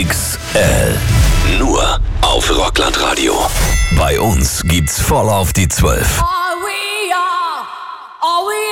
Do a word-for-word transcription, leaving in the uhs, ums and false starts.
X L. Nur auf Rockland-Radio. Bei uns gibt's voll auf die Zwölf. Are we are, are we